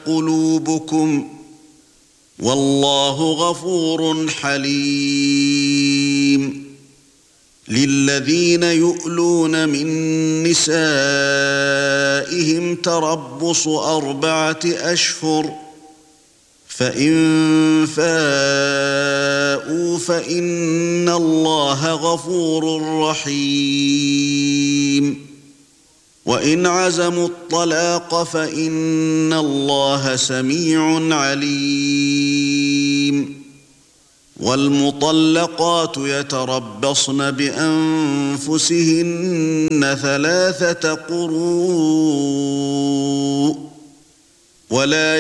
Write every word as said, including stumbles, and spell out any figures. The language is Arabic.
قلوبكم والله غفور حليم للذين يؤلون من نسائهم تربص أربعة أشهر فإن فاءوا فإن الله غفور رحيم وإن عزموا الطلاق فإن الله سميع عليم والمطلقات يتربصن بأنفسهن ثلاثة قروء ولا